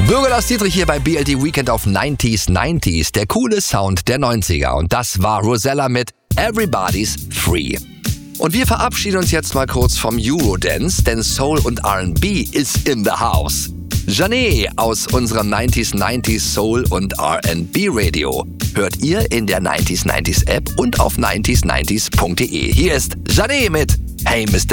Bürgerlaus Dietrich hier bei BLT Weekend auf 90s, der coole Sound der 90er. Und das war Rosella mit Everybody's Free. Und wir verabschieden uns jetzt mal kurz vom Eurodance, denn Soul und R&B ist in the house. Janet aus unserem 90s Soul und R&B Radio hört ihr in der 90s App und auf 90s90s.de. Hier ist Janet mit Hey Mr.